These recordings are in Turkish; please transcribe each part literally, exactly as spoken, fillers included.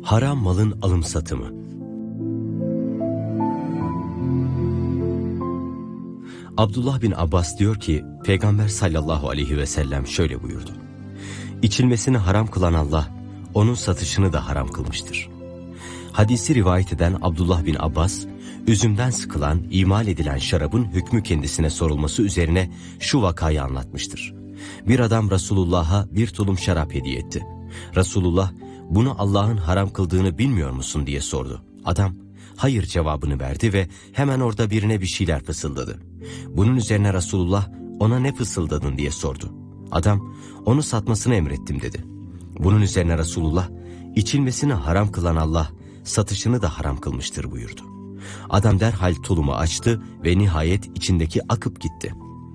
Haram malın alım satımı. Abdullah bin Abbas diyor ki, Peygamber sallallahu aleyhi ve sellem şöyle buyurdu: İçilmesini haram kılan Allah, onun satışını da haram kılmıştır. Hadisi rivayet eden Abdullah bin Abbas, üzümden sıkılan, imal edilen şarabın hükmü kendisine sorulması üzerine şu vakayı anlatmıştır. Bir adam Resulullah'a bir tulum şarap hediye etti. Resulullah, bunu Allah'ın haram kıldığını bilmiyor musun diye sordu. Adam, hayır cevabını verdi ve hemen orada birine bir şeyler fısıldadı. Bunun üzerine Resulullah, ona ne fısıldadın diye sordu. Adam, onu satmasını emrettim dedi. Bunun üzerine Resulullah, içilmesini haram kılan Allah, satışını da haram kılmıştır buyurdu. Adam derhal tulumu açtı ve nihayet içindeki akıp gitti.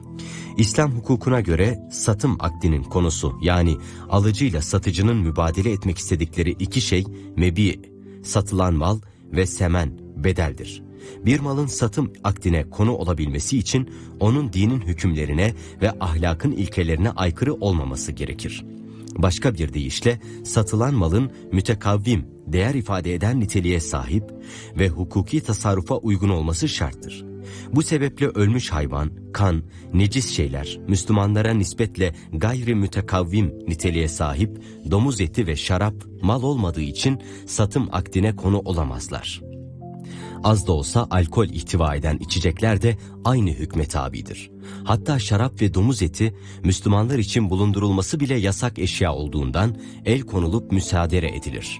İslam hukukuna göre satım akdinin konusu, yani alıcıyla satıcının mübadele etmek istedikleri iki şey mebi, satılan mal, ve semen, bedeldir. Bir malın satım akdine konu olabilmesi için onun dinin hükümlerine ve ahlakın ilkelerine aykırı olmaması gerekir. Başka bir deyişle satılan malın mütekavvim, değer ifade eden niteliğe sahip ve hukuki tasarrufa uygun olması şarttır. Bu sebeple ölmüş hayvan, kan, necis şeyler, Müslümanlara nispetle gayri mütekavvim niteliğe sahip domuz eti ve şarap mal olmadığı için satım akdine konu olamazlar. Az da olsa alkol ihtiva eden içecekler de aynı hükme tabidir. Hatta şarap ve domuz eti Müslümanlar için bulundurulması bile yasak eşya olduğundan el konulup müsaade edilir.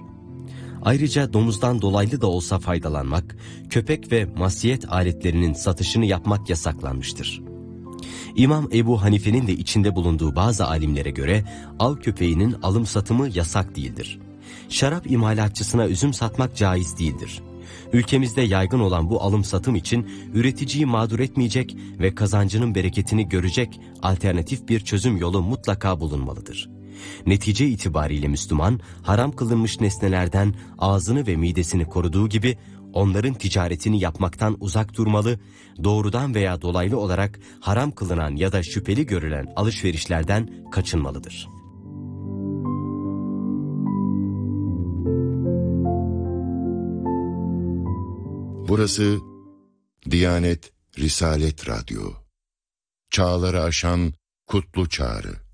Ayrıca domuzdan dolaylı da olsa faydalanmak, köpek ve masiyet aletlerinin satışını yapmak yasaklanmıştır. İmam Ebu Hanife'nin de içinde bulunduğu bazı alimlere göre av köpeğinin alım satımı yasak değildir. Şarap imalatçısına üzüm satmak caiz değildir. Ülkemizde yaygın olan bu alım satım için üreticiyi mağdur etmeyecek ve kazancının bereketini görecek alternatif bir çözüm yolu mutlaka bulunmalıdır. Netice itibariyle Müslüman, haram kılınmış nesnelerden ağzını ve midesini koruduğu gibi onların ticaretini yapmaktan uzak durmalı, doğrudan veya dolaylı olarak haram kılınan ya da şüpheli görülen alışverişlerden kaçınmalıdır. Burası Diyanet Risalet Radyo. Çağları aşan kutlu çağrı.